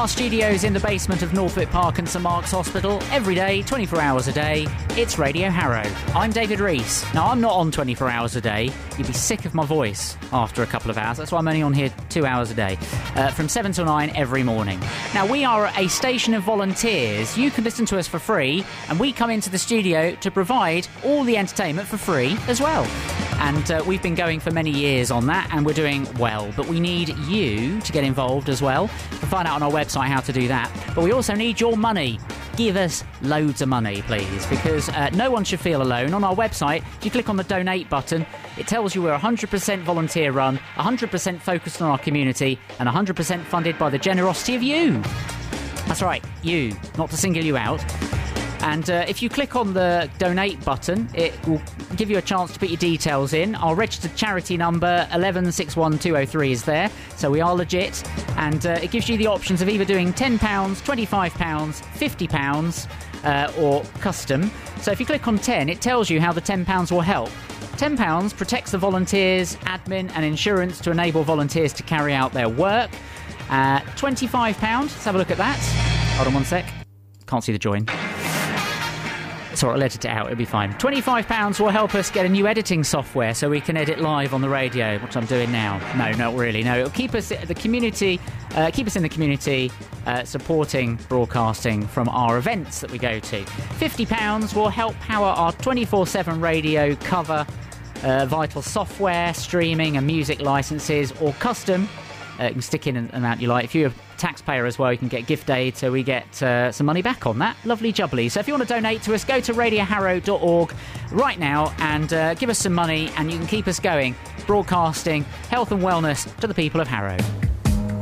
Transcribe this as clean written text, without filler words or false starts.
our studios in the basement of Northwick Park and St Mark's Hospital, every day, 24 hours a day, it's Radio Harrow. I'm David Rees. Now, I'm not on 24 hours a day. You'd be sick of my voice after a couple of hours. That's why I'm only on here 2 hours a day, from 7 till 9 every morning. Now, we are a station of volunteers. You can listen to us for free, and we come into the studio to provide all the entertainment for free as well. And we've been going for many years on that, and we're doing well. But we need you to get involved as well. You can find out on our website how to do that. But we also need your money. Give us loads of money, please, because no one should feel alone. On our website, if you click on the donate button, it tells you we're 100% volunteer run, 100% focused on our community, and 100% funded by the generosity of you. That's right, you, not to single you out. And if you click on the donate button, it will give you a chance to put your details in. Our registered charity number 1161203 is there, so we are legit. And it gives you the options of either doing £10, £25, £50 or custom. So if you click on 10, it tells you how the £10 will help. £10 protects the volunteers, admin and insurance to enable volunteers to carry out their work. £25, let's have a look at that. Hold on one sec. Can't see the join. Sorry, I'll edit it out, it'll be fine. £25 will help us get a new editing software so we can edit live on the radio, which I'm doing now. No, not really. No, it'll keep us in the community, supporting broadcasting from our events that we go to. £50 will help power our 24/7 radio cover, vital software, streaming and music licenses, or custom. You can stick in an amount you like. If you're a taxpayer as well, you can get gift aid, so we get some money back on that. Lovely jubbly. So if you want to donate to us, go to radioharrow.org right now and give us some money, and you can keep us going, broadcasting health and wellness to the people of Harrow.